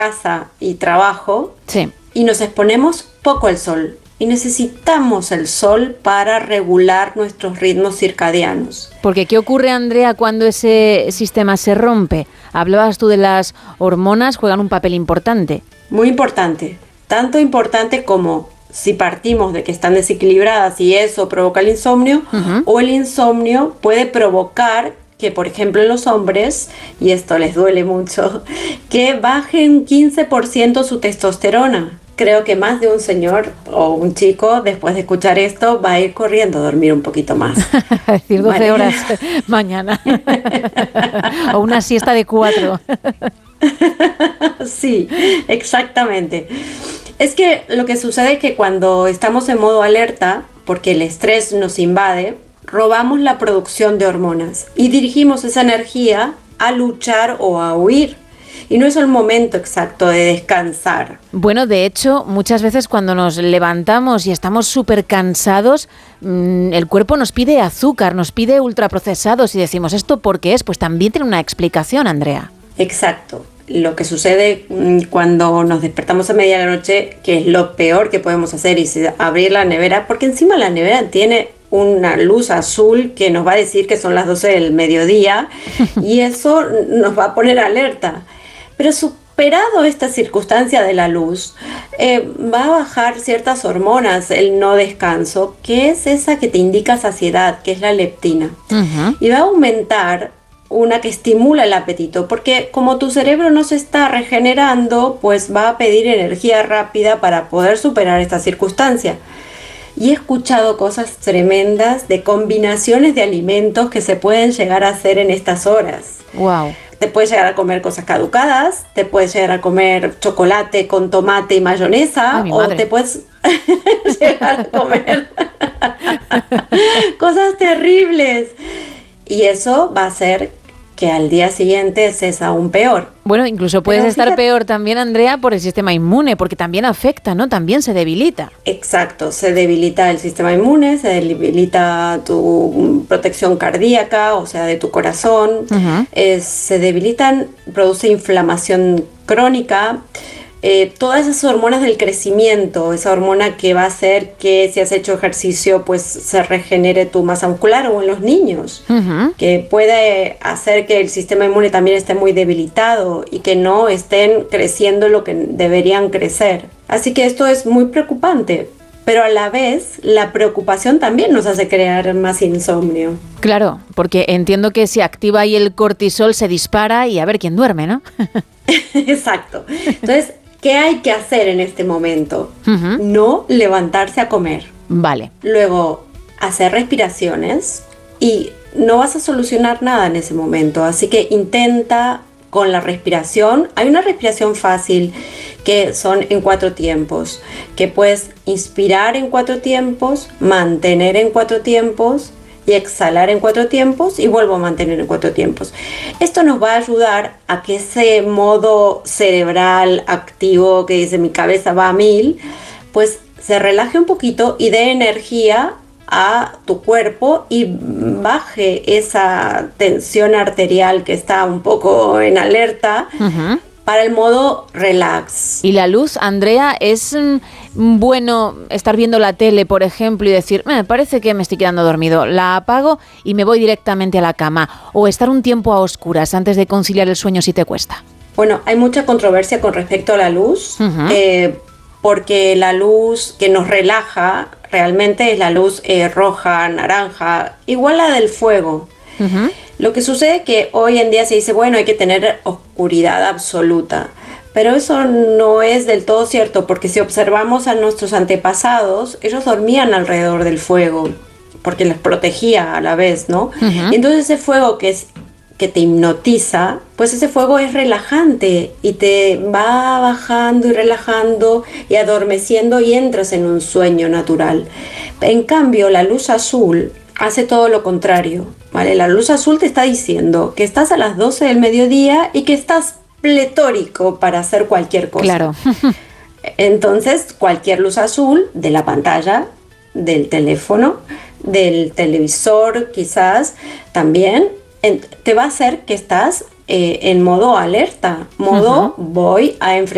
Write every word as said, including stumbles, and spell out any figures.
casa y trabajo, sí, y nos exponemos poco al sol. Y necesitamos el sol para regular nuestros ritmos circadianos. Porque ¿qué ocurre, Andrea, cuando ese sistema se rompe? Hablabas tú de las hormonas, juegan un papel importante. Muy importante, tanto importante como si partimos de que están desequilibradas y eso provoca el insomnio, uh-huh. o el insomnio puede provocar que, por ejemplo, en los hombres, y esto les duele mucho, que baje un quince por ciento su testosterona. Creo que más de un señor o un chico, después de escuchar esto, va a ir corriendo a dormir un poquito más. Es decir, doce vale. horas mañana. O una siesta de cuatro. Sí, exactamente. Es que lo que sucede es que cuando estamos en modo alerta, porque el estrés nos invade, robamos la producción de hormonas y dirigimos esa energía a luchar o a huir. Y no es el momento exacto de descansar. Bueno, de hecho, muchas veces cuando nos levantamos y estamos súper cansados, mmm, el cuerpo nos pide azúcar, nos pide ultraprocesados y decimos, ¿esto por qué es? Pues también tiene una explicación, Andrea. Exacto. Lo que sucede cuando nos despertamos a media de la noche, que es lo peor que podemos hacer, es abrir la nevera, porque encima la nevera tiene una luz azul que nos va a decir que son las doce del mediodía y eso nos va a poner alerta. Pero superado esta circunstancia de la luz, eh, va a bajar ciertas hormonas, el no descanso, que es esa que te indica saciedad, que es la leptina. Uh-huh. Y va a aumentar una que estimula el apetito, porque como tu cerebro no se está regenerando, pues va a pedir energía rápida para poder superar esta circunstancia. Y he escuchado cosas tremendas de combinaciones de alimentos que se pueden llegar a hacer en estas horas. Wow. Te puedes llegar a comer cosas caducadas, te puedes llegar a comer chocolate con tomate y mayonesa, Ay, o te puedes llegar a comer cosas terribles. Y eso va a hacer que al día siguiente estés aún peor. Bueno, incluso puedes Pero estar fíjate, peor también, Andrea, por el sistema inmune, porque también afecta, ¿no? También se debilita. Exacto, se debilita el sistema inmune, se debilita tu protección cardíaca, o sea, de tu corazón, uh-huh. eh, se debilitan, produce inflamación crónica, eh, todas esas hormonas del crecimiento, esa hormona que va a hacer que si has hecho ejercicio pues se regenere tu masa muscular, o en los niños, uh-huh. que puede hacer que el sistema inmune también esté muy debilitado y que no estén creciendo lo que deberían crecer. Así que esto es muy preocupante. Pero a la vez, la preocupación también nos hace crear más insomnio. Claro, porque entiendo que si activa ahí el cortisol se dispara y a ver quién duerme, ¿no? Exacto. Entonces, ¿qué hay que hacer en este momento? Uh-huh. No levantarse a comer. Vale. Luego, hacer respiraciones y no vas a solucionar nada en ese momento. Así que intenta con la respiración. Hay una respiración fácil que son en cuatro tiempos, que puedes inspirar en cuatro tiempos, mantener en cuatro tiempos y exhalar en cuatro tiempos y vuelvo a mantener en cuatro tiempos. Esto nos va a ayudar a que ese modo cerebral activo que dice mi cabeza va a mil, pues se relaje un poquito y dé energía a tu cuerpo y baje esa tensión arterial que está un poco en alerta. Uh-huh. Para el modo relax. Y la luz, Andrea, ¿es mm, bueno estar viendo la tele, por ejemplo, y decir, me parece que me estoy quedando dormido, la apago y me voy directamente a la cama? ¿O estar un tiempo a oscuras antes de conciliar el sueño si te cuesta? Bueno, hay mucha controversia con respecto a la luz, uh-huh. eh, porque la luz que nos relaja realmente es la luz eh, roja, naranja, igual la del fuego. Uh-huh. Lo que sucede es que hoy en día se dice, bueno, hay que tener oscuridad absoluta, pero eso no es del todo cierto, porque si observamos a nuestros antepasados, ellos dormían alrededor del fuego, porque les protegía a la vez, ¿no? Uh-huh. Y entonces ese fuego que es que te hipnotiza, pues ese fuego es relajante y te va bajando y relajando y adormeciendo y entras en un sueño natural. En cambio, la luz azul hace todo lo contrario, ¿vale? La luz azul te está diciendo que estás a las doce del mediodía y que estás pletórico para hacer cualquier cosa. Claro. Entonces, cualquier luz azul de la pantalla, del teléfono, del televisor quizás también, en, te va a hacer que estás eh, en modo alerta, modo uh-huh. voy a enfrentar